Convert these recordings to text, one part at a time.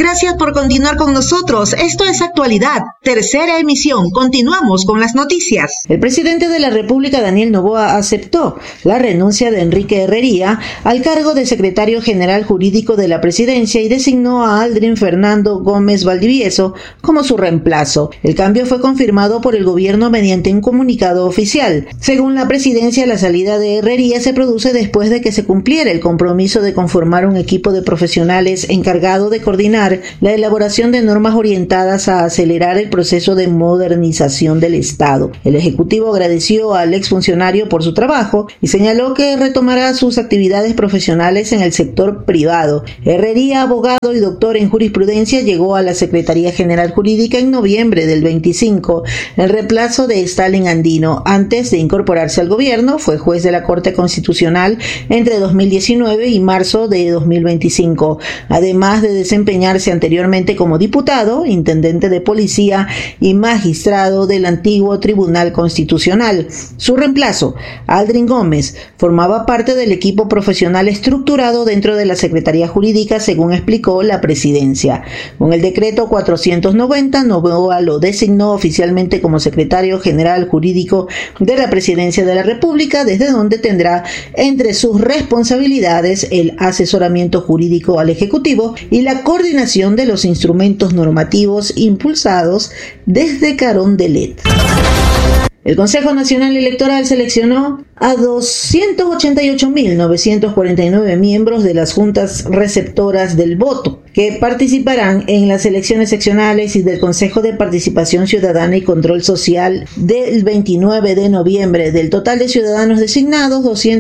Gracias por continuar con nosotros. Esto es Actualidad, tercera emisión. Continuamos con las noticias. El presidente de la República, Daniel Noboa, aceptó la renuncia de Enrique Herrería al cargo de secretario general jurídico de la presidencia y designó a Aldrin Fernando Gómez Valdivieso como su reemplazo. El cambio fue confirmado por el gobierno mediante un comunicado oficial. Según la presidencia, la salida de Herrería se produce después de que se cumpliera el compromiso de conformar un equipo de profesionales encargado de coordinar la elaboración de normas orientadas a acelerar el proceso de modernización del Estado. El Ejecutivo agradeció al exfuncionario por su trabajo y señaló que retomará sus actividades profesionales en el sector privado. Herrería, abogado y doctor en jurisprudencia, llegó a la Secretaría General Jurídica en noviembre del 25, en reemplazo de Stalin Andino. Antes de incorporarse al gobierno, fue juez de la Corte Constitucional entre 2019 y marzo de 2025, además de desempeñarse anteriormente como diputado, intendente de policía y magistrado del antiguo Tribunal Constitucional. Su reemplazo, Aldrin Gómez, formaba parte del equipo profesional estructurado dentro de la Secretaría Jurídica, según explicó la presidencia. Con el decreto 490, Noboa lo designó oficialmente como secretario general jurídico de la Presidencia de la República, desde donde tendrá entre sus responsabilidades el asesoramiento jurídico al Ejecutivo y la coordinación de los instrumentos normativos impulsados desde Carondelet. El Consejo Nacional Electoral seleccionó a 288.949 miembros de las juntas receptoras del voto, que participarán en las elecciones seccionales y del Consejo de Participación Ciudadana y Control Social del 29 de noviembre. Del total de ciudadanos designados,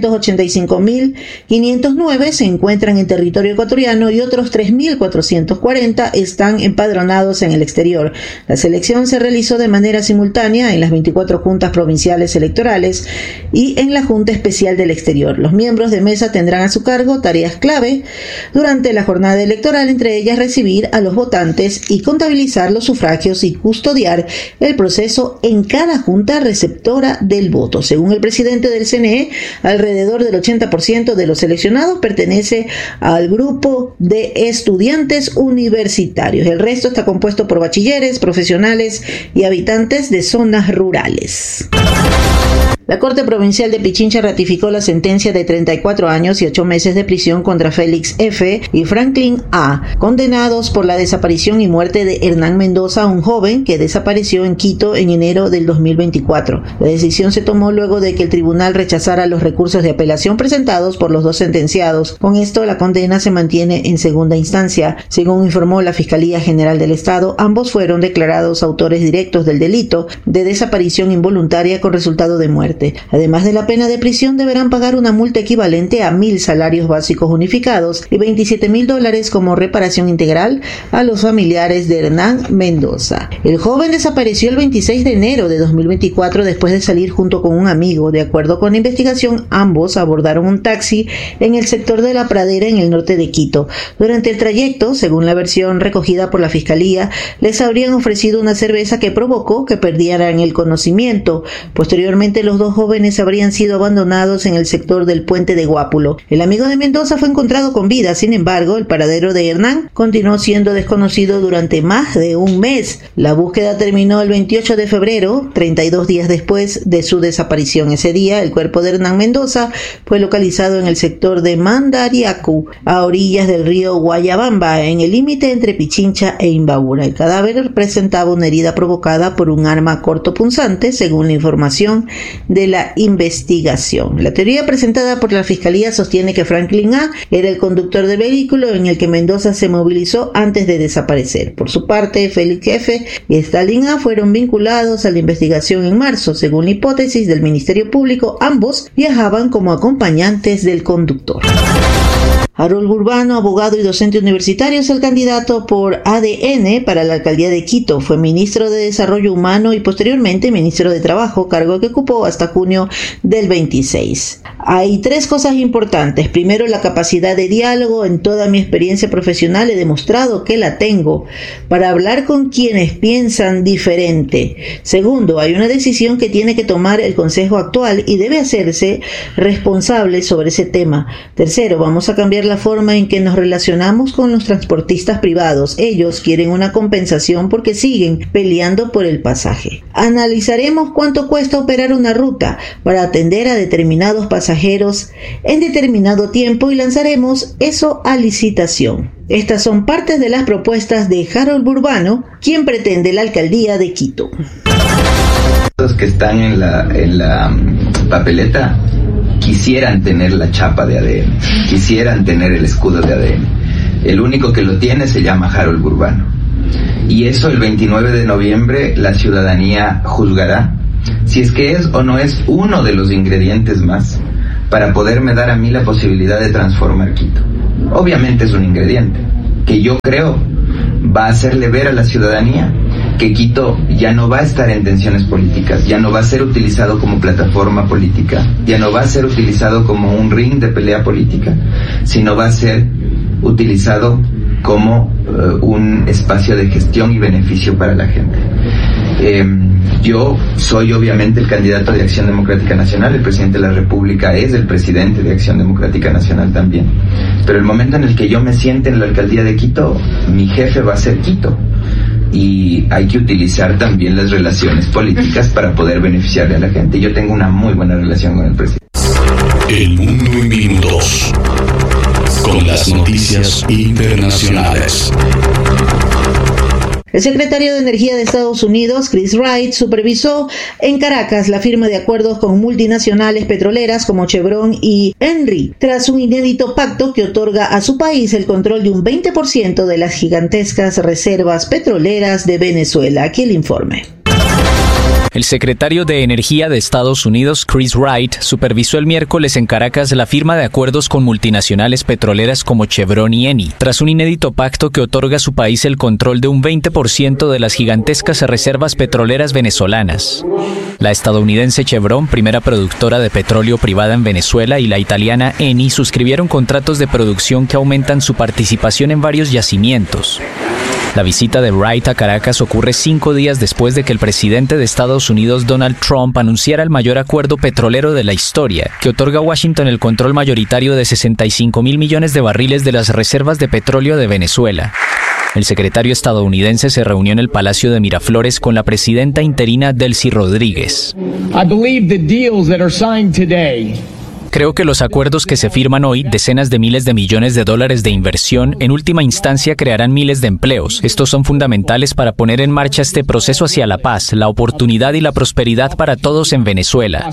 285.509 se encuentran en territorio ecuatoriano y otros 3.440 están empadronados en el exterior. La selección se realizó de manera simultánea en las 24 juntas provinciales electorales y en la Junta Especial del Exterior. Los miembros de mesa tendrán a su cargo tareas clave durante la jornada electoral, entre ellas recibir a los votantes y contabilizar los sufragios y custodiar el proceso en cada junta receptora del voto. Según el presidente del CNE, alrededor del 80% de los seleccionados pertenece al grupo de estudiantes universitarios. El resto está compuesto por bachilleres, profesionales y habitantes de zonas rurales. La Corte Provincial de Pichincha ratificó la sentencia de 34 años y 8 meses de prisión contra Félix F. y Franklin A., condenados por la desaparición y muerte de Hernán Mendoza, un joven que desapareció en Quito en enero del 2024. La decisión se tomó luego de que el tribunal rechazara los recursos de apelación presentados por los dos sentenciados. Con esto, la condena se mantiene en segunda instancia. Según informó la Fiscalía General del Estado, ambos fueron declarados autores directos del delito de desaparición involuntaria con resultado de muerte. Además de la pena de prisión, deberán pagar una multa equivalente a 1.000 salarios básicos unificados y $27.000 como reparación integral a los familiares de Hernán Mendoza. El joven desapareció el 26 de enero de 2024 después de salir junto con un amigo. De acuerdo con la investigación, ambos abordaron un taxi en el sector de La Pradera, en el norte de Quito. Durante el trayecto, según la versión recogida por la Fiscalía, les habrían ofrecido una cerveza que provocó que perdieran el conocimiento. Posteriormente, los dos jóvenes habrían sido abandonados en el sector del puente de Guápulo. El amigo de Mendoza fue encontrado con vida. Sin embargo, el paradero de Hernán continuó siendo desconocido durante más de un mes. La búsqueda terminó el 28 de febrero, 32 días después de su desaparición. Ese día, el cuerpo de Hernán Mendoza fue localizado en el sector de Mandariacu, a orillas del río Guayabamba, en el límite entre Pichincha e Imbabura. El cadáver presentaba una herida provocada por un arma cortopunzante, según la información de la investigación. La teoría presentada por la Fiscalía sostiene que Franklin A. era el conductor del vehículo en el que Mendoza se movilizó antes de desaparecer. Por su parte, Félix F. y Stalin A. fueron vinculados a la investigación en marzo. Según la hipótesis del Ministerio Público, ambos viajaban como acompañantes del conductor. Harold Urbano, abogado y docente universitario, es el candidato por ADN para la alcaldía de Quito. Fue ministro de Desarrollo Humano y posteriormente ministro de Trabajo, cargo que ocupó hasta junio del 26. Hay 3 cosas importantes. Primero, la capacidad de diálogo. En toda mi experiencia profesional he demostrado que la tengo para hablar con quienes piensan diferente. Segundo, hay una decisión que tiene que tomar el Consejo actual y debe hacerse responsable sobre ese tema. Tercero, vamos a cambiar cambiar la forma en que nos relacionamos con los transportistas privados. Ellos quieren una compensación porque siguen peleando por el pasaje. Analizaremos cuánto cuesta operar una ruta para atender a determinados pasajeros en determinado tiempo y lanzaremos eso a licitación. Estas son partes de las propuestas de Harold Burbano, quien pretende la alcaldía de Quito. Los que están en la papeleta quisieran tener la chapa de ADN, quisieran tener el escudo de ADN. El único que lo tiene se llama Harold Burbano. Y eso el 29 de noviembre la ciudadanía juzgará si es que es o no es uno de los ingredientes más para poderme dar a mí la posibilidad de transformar Quito. Obviamente es un ingrediente que yo creo va a hacerle ver a la ciudadanía que Quito ya no va a estar en tensiones políticas, ya no va a ser utilizado como plataforma política, ya no va a ser utilizado como un ring de pelea política, sino va a ser utilizado como un espacio de gestión y beneficio para la gente. Yo soy obviamente el candidato de Acción Democrática Nacional, el presidente de la República es el presidente de Acción Democrática Nacional también, pero el momento en el que yo me siente en la alcaldía de Quito, mi jefe va a ser Quito. Y hay que utilizar también las relaciones políticas para poder beneficiarle a la gente. Yo tengo una muy buena relación con el presidente. El mundo en minutos, con las noticias internacionales. El secretario de Energía de Estados Unidos, Chris Wright, supervisó en Caracas la firma de acuerdos con multinacionales petroleras como Chevron y Eni, tras un inédito pacto que otorga a su país el control de un 20% de las gigantescas reservas petroleras de Venezuela. Aquí el informe. El secretario de Energía de Estados Unidos, Chris Wright, supervisó el miércoles en Caracas la firma de acuerdos con multinacionales petroleras como Chevron y Eni, tras un inédito pacto que otorga a su país el control de un 20% de las gigantescas reservas petroleras venezolanas. La estadounidense Chevron, primera productora de petróleo privada en Venezuela, y la italiana Eni suscribieron contratos de producción que aumentan su participación en varios yacimientos. La visita de Wright a Caracas ocurre 5 días después de que el presidente de Estados Unidos, Donald Trump, anunciara el mayor acuerdo petrolero de la historia, que otorga a Washington el control mayoritario de 65.000 millones de barriles de las reservas de petróleo de Venezuela. El secretario estadounidense se reunió en el Palacio de Miraflores con la presidenta interina Delcy Rodríguez. Creo que los acuerdos que se firman hoy, decenas de miles de millones de dólares de inversión, en última instancia crearán miles de empleos. Estos son fundamentales para poner en marcha este proceso hacia la paz, la oportunidad y la prosperidad para todos en Venezuela.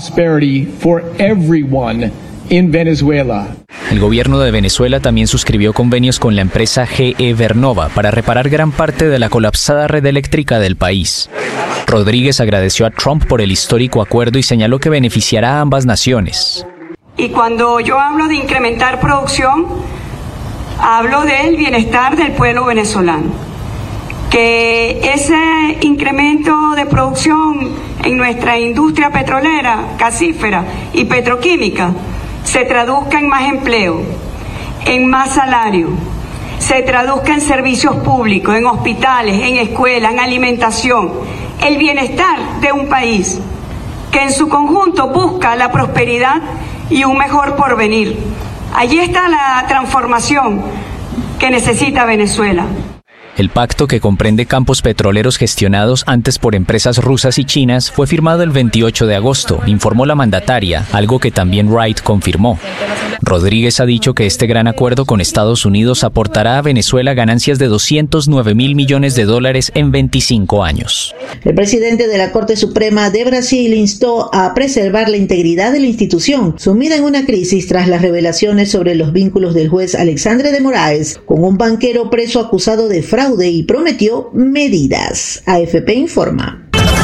El gobierno de Venezuela también suscribió convenios con la empresa GE Vernova para reparar gran parte de la colapsada red eléctrica del país. Rodríguez agradeció a Trump por el histórico acuerdo y señaló que beneficiará a ambas naciones. Y cuando yo hablo de incrementar producción, hablo del bienestar del pueblo venezolano. Que ese incremento de producción en nuestra industria petrolera, gasífera y petroquímica se traduzca en más empleo, en más salario, se traduzca en servicios públicos, en hospitales, en escuelas, en alimentación, el bienestar de un país que en su conjunto busca la prosperidad y un mejor porvenir. Allí está la transformación que necesita Venezuela. El pacto, que comprende campos petroleros gestionados antes por empresas rusas y chinas, fue firmado el 28 de agosto, informó la mandataria, algo que también Wright confirmó. Rodríguez ha dicho que este gran acuerdo con Estados Unidos aportará a Venezuela ganancias de 209.000 millones de dólares en 25 años. El presidente de la Corte Suprema de Brasil instó a preservar la integridad de la institución, sumida en una crisis tras las revelaciones sobre los vínculos del juez Alexandre de Moraes con un banquero preso acusado de fraude, y prometió medidas. AFP informa.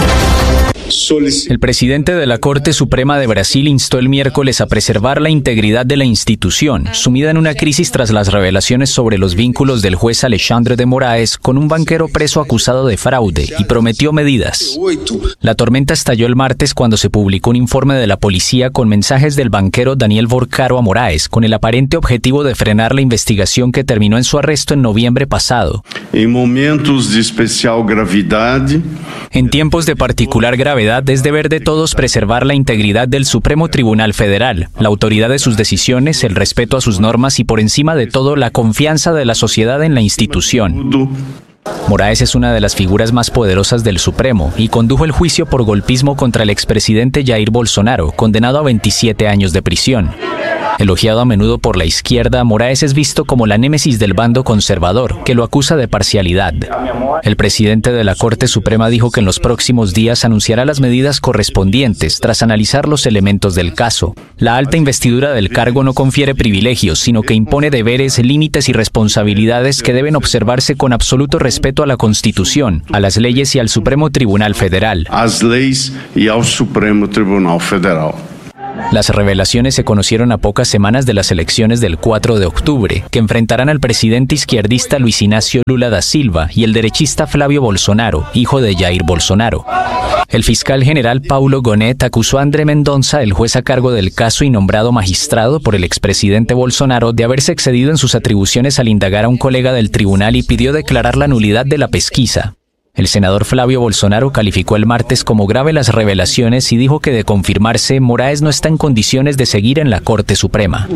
El presidente de la Corte Suprema de Brasil instó el miércoles a preservar la integridad de la institución, sumida en una crisis tras las revelaciones sobre los vínculos del juez Alexandre de Moraes con un banquero preso acusado de fraude, y prometió medidas. La tormenta estalló el martes cuando se publicó un informe de la policía con mensajes del banquero Daniel Vorcaro a Moraes, con el aparente objetivo de frenar la investigación que terminó en su arresto en noviembre pasado. En momentos de especial gravedad. En tiempos de particular gravedad es deber de todos preservar la integridad del Supremo Tribunal Federal, la autoridad de sus decisiones, el respeto a sus normas y por encima de todo la confianza de la sociedad en la institución. Moraes es una de las figuras más poderosas del Supremo y condujo el juicio por golpismo contra el expresidente Jair Bolsonaro, condenado a 27 años de prisión. Elogiado a menudo por la izquierda, Moraes es visto como la némesis del bando conservador, que lo acusa de parcialidad. El presidente de la Corte Suprema dijo que en los próximos días anunciará las medidas correspondientes tras analizar los elementos del caso. La alta investidura del cargo no confiere privilegios, sino que impone deberes, límites y responsabilidades que deben observarse con absoluto respeto a la Constitución, a las leyes y al Supremo Tribunal Federal. As leis y al Supremo Tribunal Federal. Las revelaciones se conocieron a pocas semanas de las elecciones del 4 de octubre, que enfrentarán al presidente izquierdista Luis Inácio Lula da Silva y el derechista Flavio Bolsonaro, hijo de Jair Bolsonaro. El fiscal general Paulo Gonet acusó a André Mendonça, el juez a cargo del caso y nombrado magistrado por el expresidente Bolsonaro, de haberse excedido en sus atribuciones al indagar a un colega del tribunal y pidió declarar la nulidad de la pesquisa. El senador Flavio Bolsonaro calificó el martes como grave las revelaciones y dijo que de confirmarse, Moraes no está en condiciones de seguir en la Corte Suprema.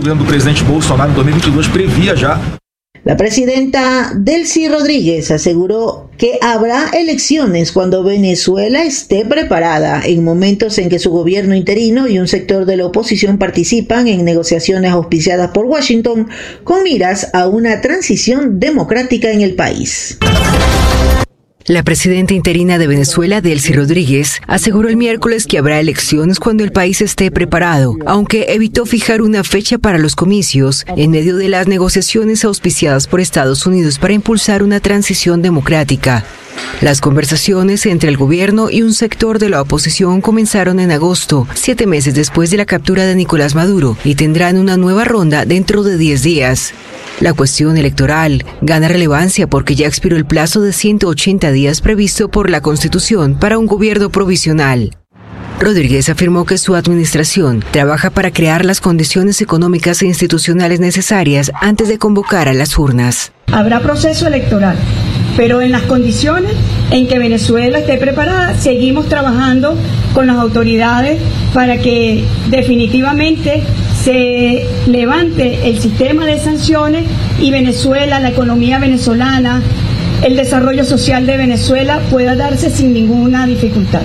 La presidenta Delcy Rodríguez aseguró que habrá elecciones cuando Venezuela esté preparada, en momentos en que su gobierno interino y un sector de la oposición participan en negociaciones auspiciadas por Washington con miras a una transición democrática en el país. La presidenta interina de Venezuela, Delcy Rodríguez, aseguró el miércoles que habrá elecciones cuando el país esté preparado, aunque evitó fijar una fecha para los comicios en medio de las negociaciones auspiciadas por Estados Unidos para impulsar una transición democrática. Las conversaciones entre el gobierno y un sector de la oposición comenzaron en agosto, 7 meses después de la captura de Nicolás Maduro, y tendrán una nueva ronda dentro de 10 días. La cuestión electoral gana relevancia porque ya expiró el plazo de 180 días previsto por la Constitución para un gobierno provisional. Rodríguez afirmó que su administración trabaja para crear las condiciones económicas e institucionales necesarias antes de convocar a las urnas. Habrá proceso electoral, pero en las condiciones en que Venezuela esté preparada, seguimos trabajando con las autoridades para que definitivamente se levante el sistema de sanciones y Venezuela, la economía venezolana, el desarrollo social de Venezuela pueda darse sin ninguna dificultad.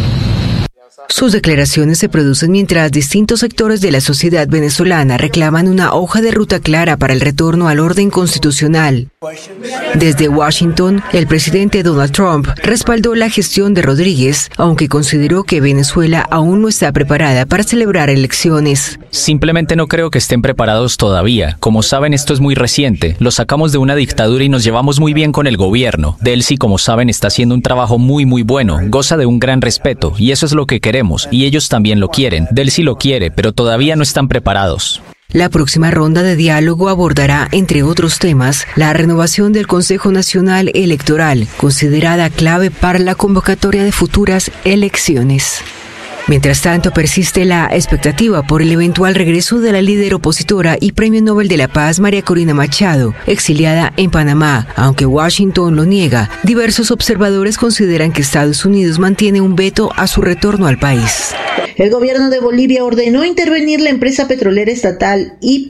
Sus declaraciones se producen mientras distintos sectores de la sociedad venezolana reclaman una hoja de ruta clara para el retorno al orden constitucional. Desde Washington, el presidente Donald Trump respaldó la gestión de Rodríguez, aunque consideró que Venezuela aún no está preparada para celebrar elecciones. Simplemente no creo que estén preparados todavía. Como saben, esto es muy reciente. Lo sacamos de una dictadura y nos llevamos muy bien con el gobierno. Delcy, como saben, está haciendo un trabajo muy bueno. Goza de un gran respeto y eso es lo que queremos. Y ellos también lo quieren. Delcy lo quiere, pero todavía no están preparados. La próxima ronda de diálogo abordará, entre otros temas, la renovación del Consejo Nacional Electoral, considerada clave para la convocatoria de futuras elecciones. Mientras tanto, persiste la expectativa por el eventual regreso de la líder opositora y Premio Nobel de la Paz María Corina Machado, exiliada en Panamá. Aunque Washington lo niega, diversos observadores consideran que Estados Unidos mantiene un veto a su retorno al país. El gobierno de Bolivia ordenó intervenir la empresa petrolera estatal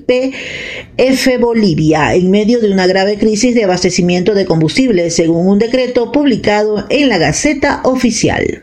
YPF Bolivia en medio de una grave crisis de abastecimiento de combustibles, según un decreto publicado en la Gaceta Oficial.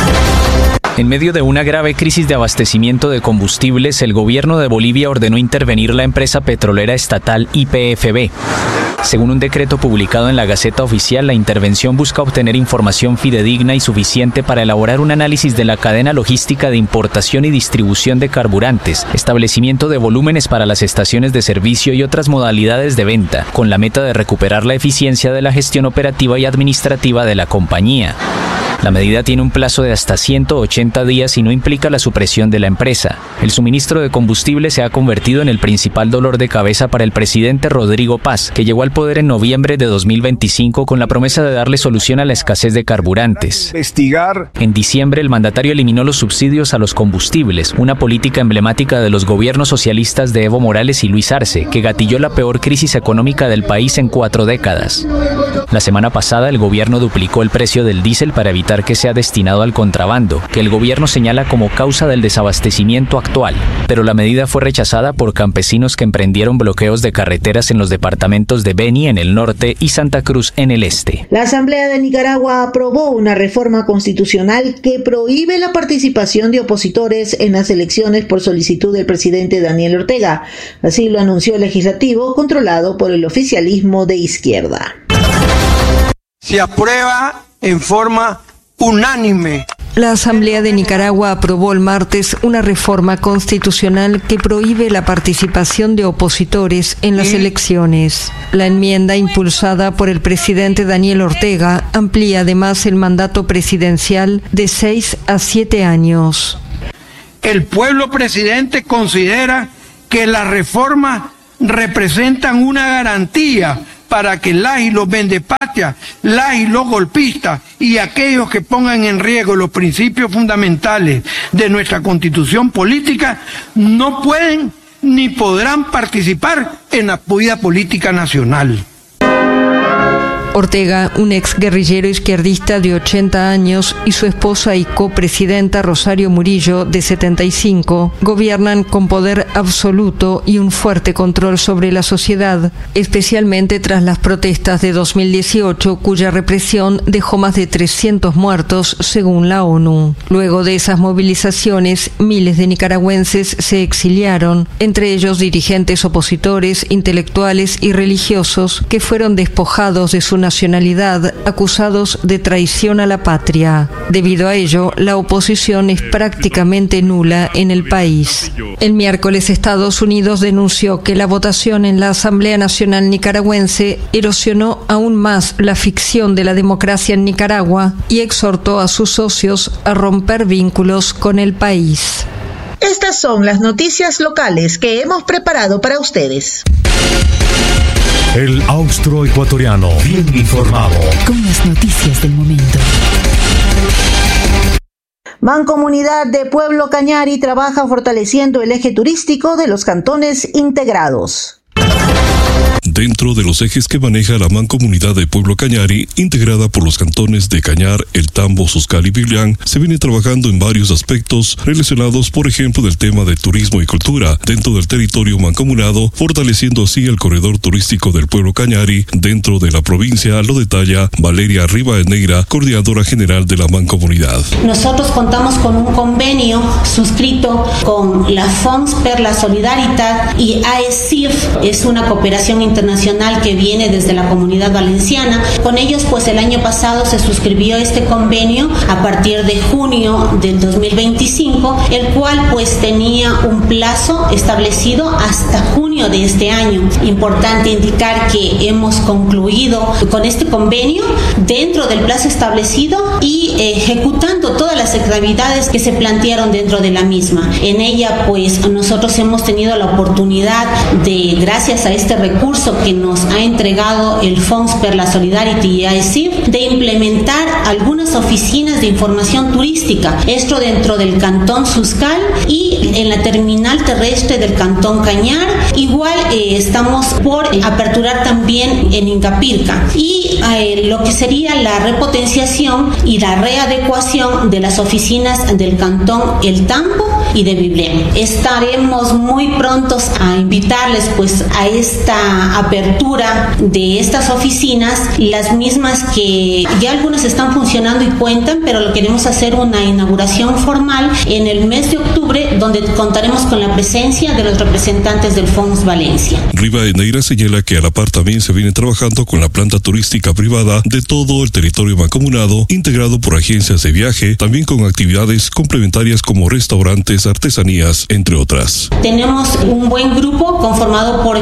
En medio de una grave crisis de abastecimiento de combustibles, el gobierno de Bolivia ordenó intervenir la empresa petrolera estatal YPFB. Según un decreto publicado en la Gaceta Oficial, la intervención busca obtener información fidedigna y suficiente para elaborar un análisis de la cadena logística de importación y distribución de carburantes, establecimiento de volúmenes para las estaciones de servicio y otras modalidades de venta, con la meta de recuperar la eficiencia de la gestión operativa y administrativa de la compañía. La medida tiene un plazo de hasta 180 días y no implica la supresión de la empresa. El suministro de combustible se ha convertido en el principal dolor de cabeza para el presidente Rodrigo Paz, que llegó al poder en noviembre de 2025 con la promesa de darle solución a la escasez de carburantes. En diciembre, el mandatario eliminó los subsidios a los combustibles, una política emblemática de los gobiernos socialistas de Evo Morales y Luis Arce, que gatilló la peor crisis económica del país en 4 décadas. La semana pasada el gobierno duplicó el precio del diésel para evitar que sea destinado al contrabando, que el gobierno señala como causa del desabastecimiento actual. Pero la medida fue rechazada por campesinos que emprendieron bloqueos de carreteras en los departamentos de Beni en el norte y Santa Cruz en el este. La Asamblea de Nicaragua aprobó una reforma constitucional que prohíbe la participación de opositores en las elecciones por solicitud del presidente Daniel Ortega. Así lo anunció el legislativo controlado por el oficialismo de izquierda. Se aprueba en forma unánime. La Asamblea de Nicaragua aprobó el martes una reforma constitucional que prohíbe la participación de opositores en las elecciones. La enmienda impulsada por el presidente Daniel Ortega amplía además el mandato presidencial de 6 a 7 años. El pueblo presidente considera que las reformas representan una garantía para que las y los vendepatrias, las y los golpistas y aquellos que pongan en riesgo los principios fundamentales de nuestra constitución política no pueden ni podrán participar en la vida política nacional. Ortega, un ex guerrillero izquierdista de 80 años, y su esposa y copresidenta Rosario Murillo, de 75, gobiernan con poder absoluto y un fuerte control sobre la sociedad, especialmente tras las protestas de 2018, cuya represión dejó más de 300 muertos, según la ONU. Luego de esas movilizaciones, miles de nicaragüenses se exiliaron, entre ellos dirigentes opositores, intelectuales y religiosos, que fueron despojados de su nacionalidad, acusados de traición a la patria. Debido a ello, la oposición es prácticamente nula en el país. El miércoles, Estados Unidos denunció que la votación en la Asamblea Nacional Nicaragüense erosionó aún más la ficción de la democracia en Nicaragua y exhortó a sus socios a romper vínculos con el país. Estas son las noticias locales que hemos preparado para ustedes. El austroecuatoriano, bien informado. Con las noticias del momento. Mancomunidad de Pueblo Cañari trabaja fortaleciendo el eje turístico de los cantones integrados. Dentro de los ejes que maneja la Mancomunidad de Pueblo Cañari, integrada por los cantones de Cañar, El Tambo, Suscal y Biblián, se viene trabajando en varios aspectos relacionados, por ejemplo, del tema de turismo y cultura dentro del territorio mancomunado, fortaleciendo así el corredor turístico del Pueblo Cañari dentro de la provincia, lo detalla Valeria Rivadeneira, coordinadora general de la Mancomunidad. Nosotros contamos con un convenio suscrito con la Fons per la Solidaritat y AECIF, es una cooperación internacional que viene desde la Comunidad Valenciana. Con ellos, pues el año pasado se suscribió este convenio a partir de junio del 2025, el cual pues tenía un plazo establecido hasta junio de este año. Importante indicar que hemos concluido con este convenio dentro del plazo establecido y ejecutando todas las actividades que se plantearon dentro de la misma. En ella, pues nosotros hemos tenido la oportunidad de, gracias a este recurso que nos ha entregado el Fons per la Solidarity y AECIF, de implementar algunas oficinas de información turística, esto dentro del cantón Suscal y en la terminal terrestre del cantón Cañar. Igual estamos por aperturar también en Incapirca y lo que sería la repotenciación y la readecuación de las oficinas del cantón El Tambo y de Biblián. Estaremos muy prontos a invitarles pues a esta apertura de estas oficinas, las mismas que ya algunas están funcionando y cuentan, pero lo queremos hacer una inauguración formal en el mes de octubre, donde contaremos con la presencia de los representantes del Fons Valencia. Rivadeneira señala que a la par también se viene trabajando con la planta turística privada de todo el territorio mancomunado, integrado por agencias de viaje, también con actividades complementarias como restaurantes, artesanías, entre otras. Tenemos un buen grupo conformado por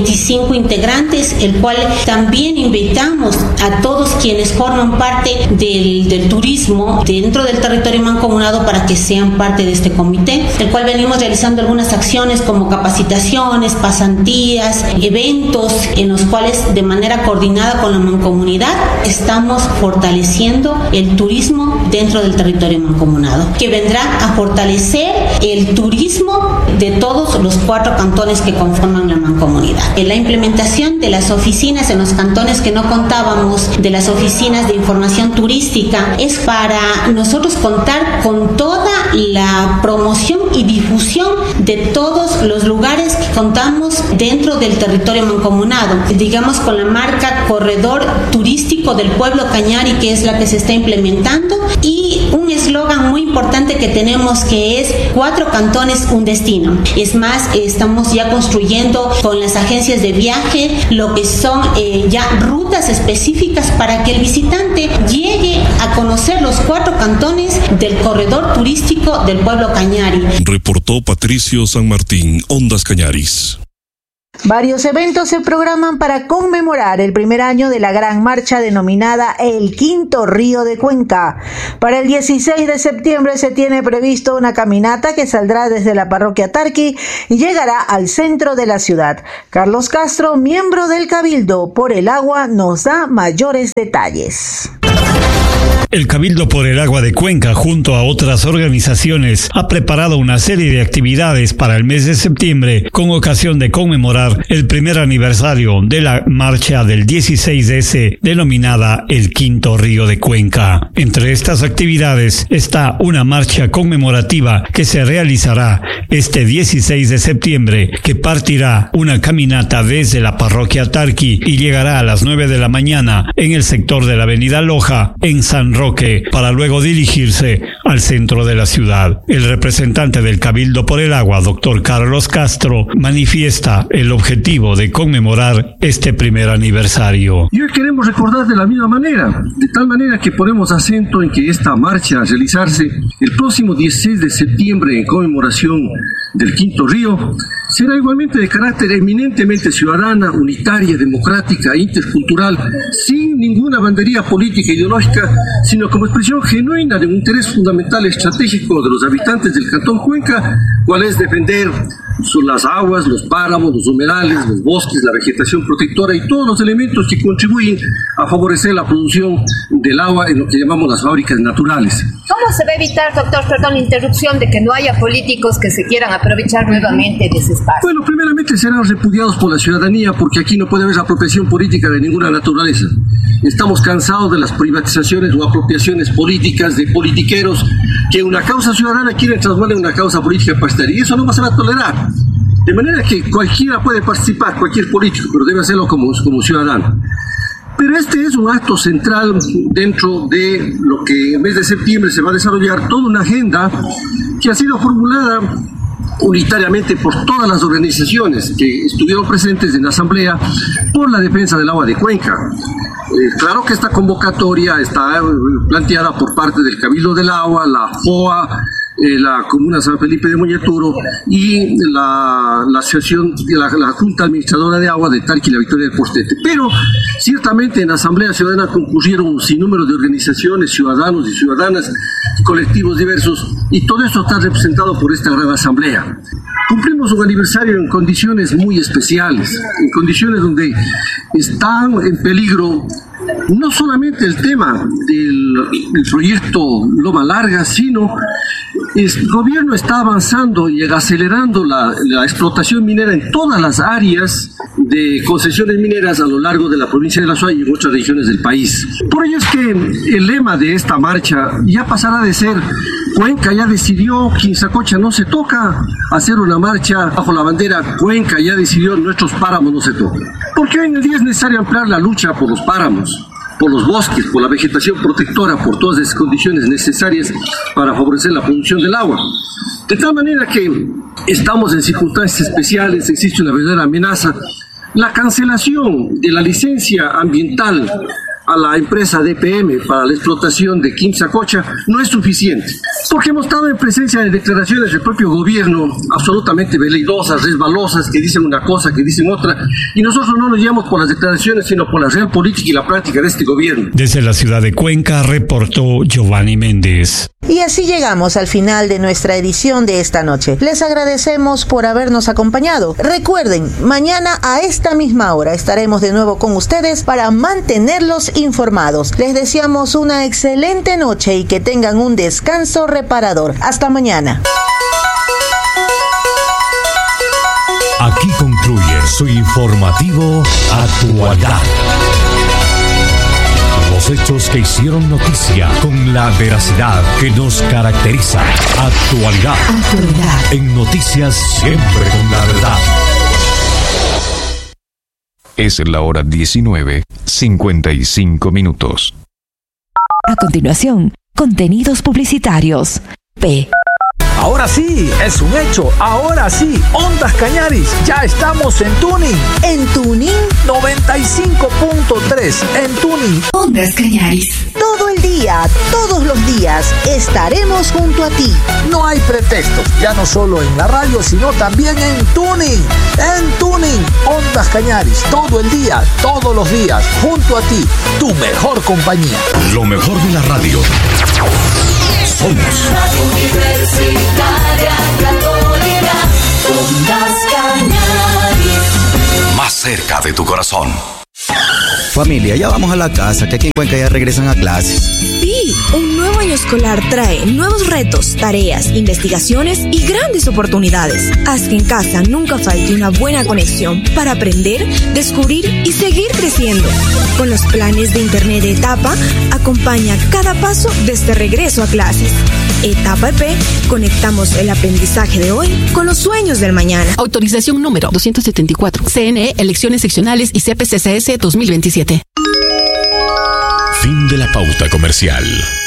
25 integrantes, el cual también invitamos a todos quienes forman parte del turismo dentro del territorio mancomunado para que sean parte de este comité, el cual venimos realizando algunas acciones como capacitaciones, pasantías, eventos en los cuales de manera coordinada con la mancomunidad estamos fortaleciendo el turismo dentro del territorio mancomunado, que vendrá a fortalecer el turismo de todos los 4 cantones que conforman la mancomunidad. La implementación de las oficinas en los cantones que no contábamos, de las oficinas de información turística, es para nosotros contar con toda la promoción y difusión de todos los lugares que contamos dentro del territorio mancomunado. Digamos con la marca Corredor Turístico del Pueblo Cañari, que es la que se está implementando, y un eslogan muy importante que tenemos, que es 4 cantones, un destino. Es más, estamos ya construyendo con las agencias de viaje lo que son ya rutas específicas para que el visitante llegue a conocer los 4 cantones del corredor turístico del Pueblo Cañari. Reportó Patricio San Martín, Ondas Cañaris. Varios eventos se programan para conmemorar el primer año de la gran marcha denominada El Quinto Río de Cuenca. Para el 16 de septiembre se tiene previsto una caminata que saldrá desde la parroquia Tarqui y llegará al centro de la ciudad. Carlos Castro, miembro del Cabildo por el Agua, nos da mayores detalles. El Cabildo por el Agua de Cuenca, junto a otras organizaciones, ha preparado una serie de actividades para el mes de septiembre con ocasión de conmemorar el primer aniversario de la marcha del 16S denominada El Quinto Río de Cuenca. Entre estas actividades está una marcha conmemorativa que se realizará este 16 de septiembre, que partirá una caminata desde la parroquia Tarqui y llegará a las 9 de la mañana en el sector de la avenida Loja, en San Roque, para luego dirigirse al centro de la ciudad. El representante del Cabildo por el Agua, doctor Carlos Castro, manifiesta el objetivo de conmemorar este primer aniversario. Y hoy queremos recordar de la misma manera, de tal manera que ponemos acento en que esta marcha a realizarse el próximo 16 de septiembre en conmemoración del Quinto Río será igualmente de carácter eminentemente ciudadana, unitaria, democrática e intercultural, sin ninguna bandería política e ideológica, sino como expresión genuina de un interés fundamental estratégico de los habitantes del Cantón Cuenca, cual es defender las aguas, los páramos, los humedales, los bosques, la vegetación protectora y todos los elementos que contribuyen a favorecer la producción del agua en lo que llamamos las fábricas naturales. ¿Cómo se va a evitar, doctor, perdón la interrupción, de que no haya políticos que se quieran aprovechar nuevamente de ese espacio? Bueno, primeramente serán repudiados por la ciudadanía, porque aquí no puede haber apropiación política de ninguna naturaleza. Estamos cansados de las privatizaciones o apropiaciones políticas de politiqueros que una causa ciudadana quieren transformar en una causa política partidaria, y eso no va a ser a tolerar. De manera que cualquiera puede participar, cualquier político, pero debe hacerlo como ciudadano. Pero este es un acto central dentro de lo que en mes de septiembre se va a desarrollar toda una agenda que ha sido formulada unitariamente por todas las organizaciones que estuvieron presentes en la Asamblea por la defensa del agua de Cuenca. Claro que esta convocatoria está planteada por parte del Cabildo del Agua, la FOA, la Comuna San Felipe de Moñaturo y la asociación, la Junta Administradora de Agua de Tarqui y la Victoria del Postete. Pero ciertamente en la Asamblea Ciudadana concurrieron un sinnúmero de organizaciones, ciudadanos y ciudadanas, colectivos diversos, y todo esto está representado por esta gran Asamblea. Cumplimos un aniversario en condiciones muy especiales, en condiciones donde están en peligro no solamente el tema del proyecto Loma Larga, sino el gobierno está avanzando y acelerando la explotación minera en todas las áreas de concesiones mineras a lo largo de la provincia de La Suay y en otras regiones del país. Por ello es que el lema de esta marcha ya pasará de ser Cuenca ya decidió, Quinzacocha no se toca, hacer una marcha bajo la bandera Cuenca ya decidió, nuestros páramos no se tocan. Porque hoy en el día es necesario ampliar la lucha por los páramos, por los bosques, por la vegetación protectora, por todas las condiciones necesarias para favorecer la producción del agua. De tal manera que estamos en circunstancias especiales, existe una verdadera amenaza. La cancelación de la licencia ambiental a la empresa DPM para la explotación de Quinzacocha no es suficiente, porque hemos estado en presencia de declaraciones del propio gobierno absolutamente veleidosas, resbalosas, que dicen una cosa, que dicen otra, y nosotros no nos guiamos por las declaraciones, sino por la real política y la práctica de este gobierno. Desde la ciudad de Cuenca reportó Giovanni Méndez. Y así llegamos al final de nuestra edición de esta noche. Les agradecemos por habernos acompañado. Recuerden, mañana a esta misma hora estaremos de nuevo con ustedes para mantenerlos informados. Les deseamos una excelente noche y que tengan un descanso reparador. Hasta mañana. su informativo Actualidad. Los hechos que hicieron noticia con la veracidad que nos caracteriza. Actualidad. En noticias siempre con la verdad. Es la hora 19:55. A continuación, contenidos publicitarios. P. Ahora sí, es un hecho. Ahora sí, Ondas Cañaris, ya estamos en Tuning. ¿En Tuning? 95.3 en Tuning. Ondas Cañaris. Todo el día, todos los días, estaremos junto a ti. No hay pretextos, ya no solo en la radio, sino también en Tuning. En Tuning, Ondas Cañaris, todo el día, todos los días, junto a ti, tu mejor compañía. Lo mejor de la radio. Somos Radio Universitaria Católica, Ondas Cañaris. más cerca de tu corazón. Familia, ya vamos a la casa, que aquí en Cuenca ya regresan a clases. Sí, un nuevo año escolar trae nuevos retos, tareas, investigaciones y grandes oportunidades. Haz que en casa nunca falte una buena conexión para aprender, descubrir y seguir creciendo. Con los planes de Internet de Etapa, acompaña cada paso de este regreso a clases. Etapa EP, conectamos el aprendizaje de hoy con los sueños del mañana. Autorización número 274. CNE, Elecciones Seccionales y CPCCS 2027. Fin de la pauta comercial.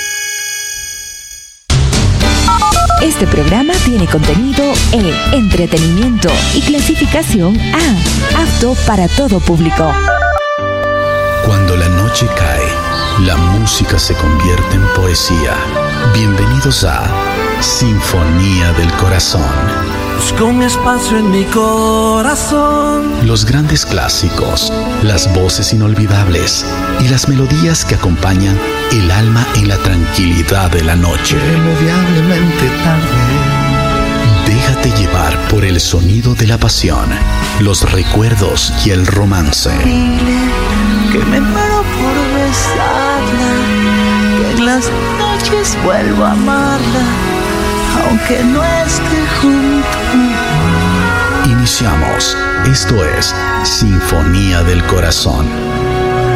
Este programa tiene contenido E, entretenimiento y clasificación A, apto para todo público. Cuando la noche cae, la música se convierte en poesía. Bienvenidos a Sinfonía del Corazón. Busco un espacio en mi corazón. Los grandes clásicos, las voces inolvidables y las melodías que acompañan el alma en la tranquilidad de la noche. Irremediablemente tarde. Déjate llevar por el sonido de la pasión, los recuerdos y el romance. Dile que me muero por besarla, que en las noches vuelvo a amarla, aunque no esté junto. Iniciamos. Esto es Sinfonía del Corazón.